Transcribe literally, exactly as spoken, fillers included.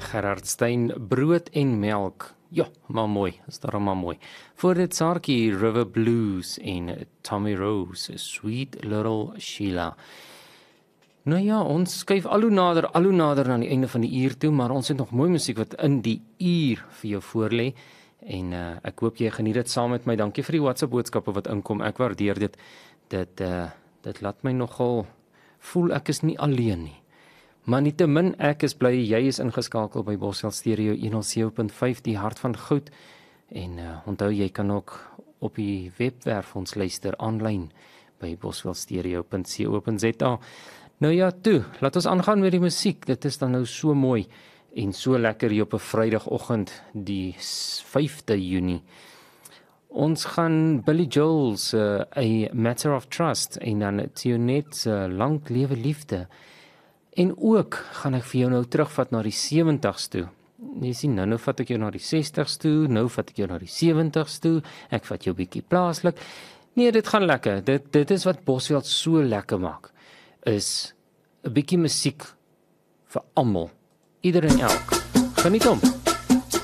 Gerard Stein, brood en melk. Ja, maar mooi, is daar maar mooi. Voor dit Saartjie, River Blues en Tommy Rose, Sweet Little Sheila. Nou ja, ons skuif al hoe nader, al hoe nader aan die einde van die uur toe, maar ons het nog mooi musiek wat in die uur vir jou voorlê. En uh, ek hoop jy geniet dit saam met my. Dankie vir die WhatsApp boodskappe wat inkom. Ek waardeer dit. Dit uh, dit laat my nogal voel ek is nie alleen nie. Maar nietemin, ek is bly jy is ingeskakel by Bosveld Stereo honderd sewe punt vyf, die hart van goud. En uh, onthou jy kan ook op die webwerf ons luister aanlyn by bosveld stereo punt co punt za. Nou ja, toe, laat ons aangaan met die musiek. Dit is dan nou so mooi en so lekker hier op 'n Vrydagoggend, die vyfde Junie. Ons gaan Billy Joel se uh, A Matter of Trust en dan Tionet se uh, Lank Lewe Liefde. En ook gaan ek vir jou nou terugvat na die sewentigs toe. Jy sien, nou, nou vat ek jou na die sestigs toe, nou vat ek jou na die sewentigs toe, ek vat jou bietjie plaaslik. Nee, dit gaan lekker. Dit, dit is wat Bosveld so lekker maak, is 'n bietjie musiek vir almal, ieder en elk. Geniet hom!